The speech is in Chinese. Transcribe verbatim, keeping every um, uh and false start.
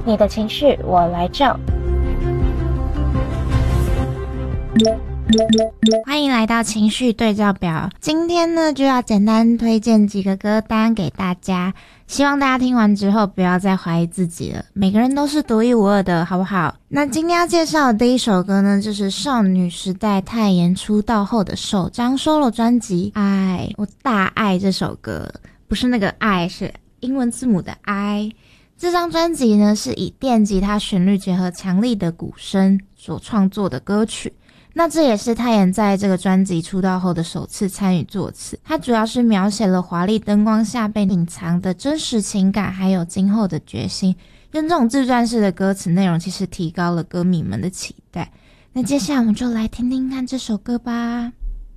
你的情绪我来照。 欢迎来到情绪对照表，今天呢就要简单推荐几个歌单给大家，希望大家听完之后不要再怀疑自己了，每个人都是独一无二的，好不好？那今天要介绍的第一首歌呢，就是少女时代泰妍出道后的首张 solo 专辑《爱》，我大爱这首歌，不是那个爱，是英文字母的 I。这张专辑呢是以电吉他旋律结合强力的鼓声所创作的歌曲，那这也是泰妍在这个专辑出道后的首次参与作词，它主要是描写了华丽灯光下被隐藏的真实情感，还有今后的决心。用这种自传式的歌词内容，其实提高了歌迷们的期待。那接下来我们就来听听看这首歌吧。